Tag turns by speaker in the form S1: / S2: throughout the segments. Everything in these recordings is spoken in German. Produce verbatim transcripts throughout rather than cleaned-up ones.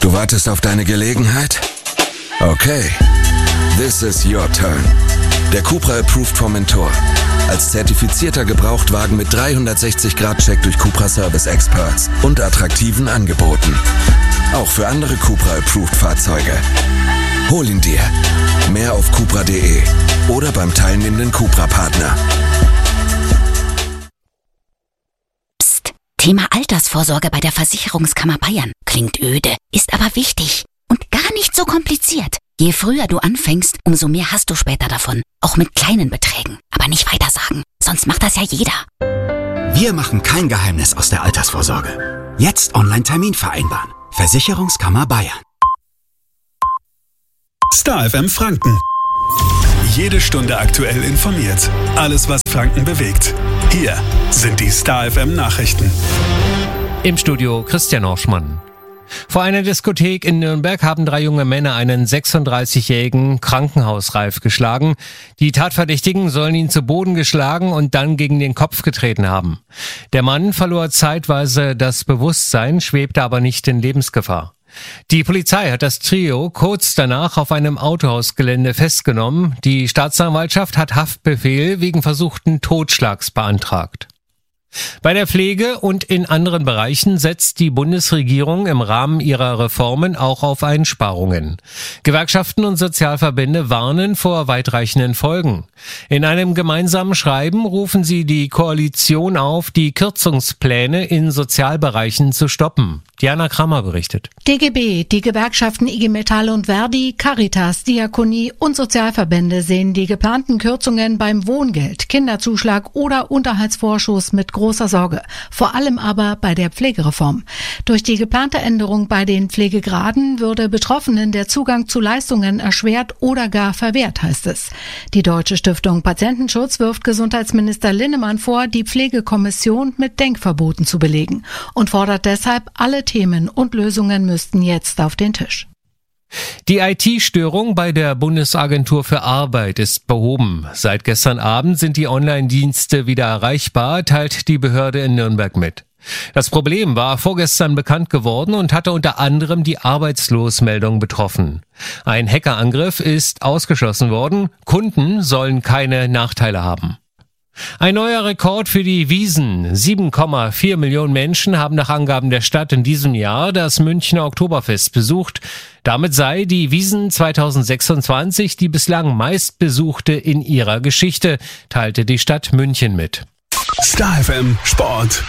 S1: Du wartest auf deine Gelegenheit? Okay, this is your turn. Der Cupra Approved Formentor. Als zertifizierter Gebrauchtwagen mit dreihundertsechzig Grad Check durch Cupra Service Experts und attraktiven Angeboten. Auch für andere Cupra Approved Fahrzeuge. Hol ihn dir. Mehr auf cupra punkt de oder beim teilnehmenden Cupra-Partner.
S2: Psst, Thema Altersvorsorge bei der Versicherungskammer Bayern. Klingt öde, ist aber wichtig und gar nicht so kompliziert. Je früher du anfängst, umso mehr hast du später davon. Auch mit kleinen Beträgen. Aber nicht weitersagen, sonst macht das ja jeder.
S3: Wir machen kein Geheimnis aus der Altersvorsorge. Jetzt Online-Termin vereinbaren. Versicherungskammer Bayern.
S4: Star F M Franken. Jede Stunde aktuell informiert. Alles, was Franken bewegt. Hier sind die Star F M Nachrichten.
S5: Im Studio Christian Orschmann. Vor einer Diskothek in Nürnberg haben drei junge Männer einen sechsunddreißigjährigen krankenhausreif geschlagen. Die Tatverdächtigen sollen ihn zu Boden geschlagen und dann gegen den Kopf getreten haben. Der Mann verlor zeitweise das Bewusstsein, schwebte aber nicht in Lebensgefahr. Die Polizei hat das Trio kurz danach auf einem Autohausgelände festgenommen. Die Staatsanwaltschaft hat Haftbefehl wegen versuchten Totschlags beantragt. Bei der Pflege und in anderen Bereichen setzt die Bundesregierung im Rahmen ihrer Reformen auch auf Einsparungen. Gewerkschaften und Sozialverbände warnen vor weitreichenden Folgen. In einem gemeinsamen Schreiben rufen sie die Koalition auf, die Kürzungspläne in Sozialbereichen zu stoppen. Diana Kramer berichtet.
S6: D G B, die Gewerkschaften I G Metall und Verdi, Caritas, Diakonie und Sozialverbände sehen die geplanten Kürzungen beim Wohngeld, Kinderzuschlag oder Unterhaltsvorschuss mit großer Sorge. Vor allem aber bei der Pflegereform. Durch die geplante Änderung bei den Pflegegraden würde Betroffenen der Zugang zu Leistungen erschwert oder gar verwehrt, heißt es. Die Deutsche Stiftung Patientenschutz wirft Gesundheitsminister Linnemann vor, die Pflegekommission mit Denkverboten zu belegen und fordert deshalb, alle Themen und Lösungen müssten jetzt auf den Tisch.
S5: Die I T-Störung bei der Bundesagentur für Arbeit ist behoben. Seit gestern Abend sind die Online-Dienste wieder erreichbar, teilt die Behörde in Nürnberg mit. Das Problem war vorgestern bekannt geworden und hatte unter anderem die Arbeitslosmeldung betroffen. Ein Hackerangriff ist ausgeschlossen worden. Kunden sollen keine Nachteile haben. Ein neuer Rekord für die Wiesn. sieben Komma vier Millionen Menschen haben nach Angaben der Stadt in diesem Jahr das Münchner Oktoberfest besucht. Damit sei die Wiesn zweitausendsechsundzwanzig die bislang meistbesuchte in ihrer Geschichte, teilte die Stadt München mit.
S4: Star F M Sport.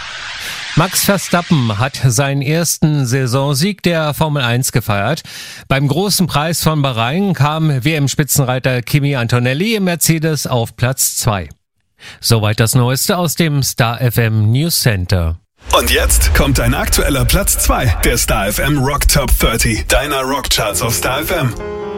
S5: Max Verstappen hat seinen ersten Saisonsieg der Formel eins gefeiert. Beim großen Preis von Bahrain kam W M-Spitzenreiter Kimi Antonelli im Mercedes auf Platz zwei. Soweit das Neueste aus dem Star F M News Center.
S4: Und jetzt kommt ein aktueller Platz zwei der Star F M Rock Top dreißig, deiner Rockcharts auf Star F M.